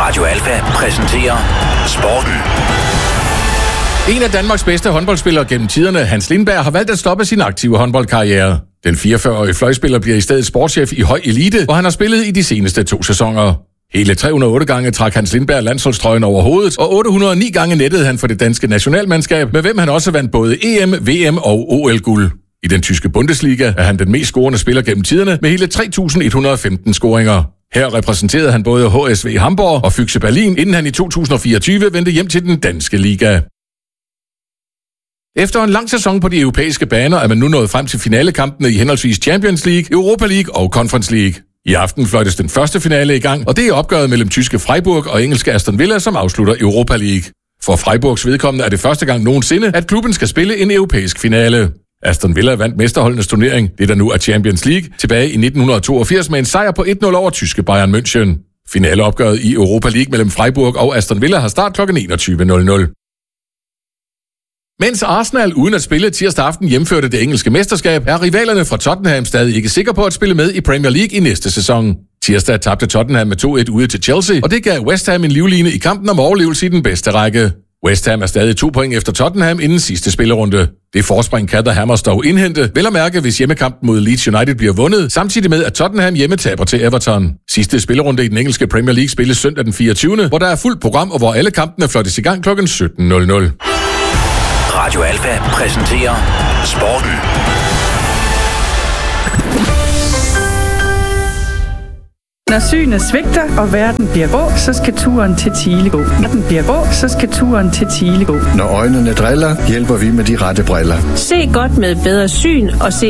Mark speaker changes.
Speaker 1: Radio Alfa præsenterer Sporten.
Speaker 2: En af Danmarks bedste håndboldspillere gennem tiderne, Hans Lindberg, har valgt at stoppe sin aktive håndboldkarriere. Den 44-årige fløjspiller bliver i stedet sportschef i høj elite, hvor han har spillet i de seneste 2 sæsoner. Hele 308 gange trak Hans Lindberg landsholdstrøjen over hovedet, og 809 gange nettede han for det danske nationalmandskab, med hvem han også vandt både EM, VM og OL-guld. I den tyske Bundesliga er han den mest scorende spiller gennem tiderne med hele 3.115 scoringer. Her repræsenterede han både HSV Hamburg og Füchse Berlin, inden han i 2024 vendte hjem til den danske liga. Efter en lang sæson på de europæiske baner er man nu nået frem til finalekampene i henholdsvis Champions League, Europa League og Conference League. I aften fløjtes den første finale i gang, og det er opgøret mellem tyske Freiburg og engelske Aston Villa, som afslutter Europa League. For Freiburgs vedkommende er det første gang nogensinde, at klubben skal spille en europæisk finale. Aston Villa vandt mesterholdenes turnering, det der nu er Champions League, tilbage i 1982 med en sejr på 1-0 over tyske Bayern München. Finaleopgøret i Europa League mellem Freiburg og Aston Villa har start kl. 21.00. Mens Arsenal uden at spille tirsdag aften hjemførte det engelske mesterskab, er rivalerne fra Tottenham stadig ikke sikre på at spille med i Premier League i næste sæson. Tirsdag tabte Tottenham med 2-1 ude til Chelsea, og det gav West Ham en livline i kampen om overlevelse i den bedste række. West Ham er stadig 2 point efter Tottenham inden sidste spillerunde. Det forspring kan The Hammers dog indhente, vel at mærke hvis hjemmekampen mod Leeds United bliver vundet, samtidig med at Tottenham hjemme taber til Everton. Sidste spillerunde i den engelske Premier League spilles søndag den 24., hvor der er fuldt program og hvor alle kampene fløjtes i gang kl. 17.00.
Speaker 1: Radio Alfa præsenterer Sporten.
Speaker 3: Når synet svigter, og verden bliver grå, så skal turen til Thile gå. Når den bliver grå, så skal turen til Thile gå.
Speaker 4: Når øjnene driller, hjælper vi med de rette briller.
Speaker 5: Se godt med bedre syn og se